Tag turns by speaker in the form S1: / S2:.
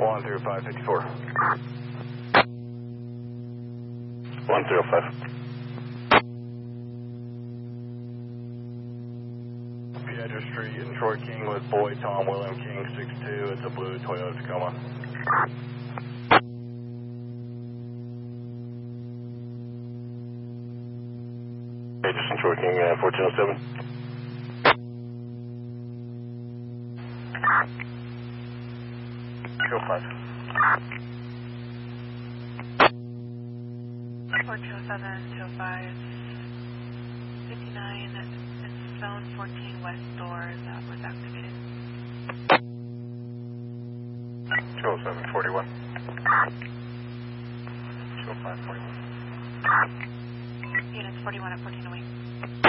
S1: 10554.
S2: 105.
S1: Piedra Street in Troy King with Boy Tom William King 62. It's a blue Toyota Tacoma.
S2: Just in Troy King 1407.
S1: 205.
S3: 4207, 205, 59, it's zone 14 west door that was activated.
S1: 207, 41. 205, 41.
S3: Units 41 at 1408.